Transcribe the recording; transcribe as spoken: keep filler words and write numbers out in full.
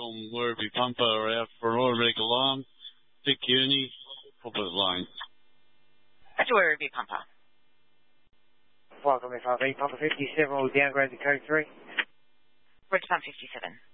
Welcome, Werribee Pumper out for automatic alarm. Vic Uni, opposite line. That's Werribee Pumper. Welcome, F R V, Pumper fifty-seven, will downgrade to code three. Bridge Pump fifty-seven.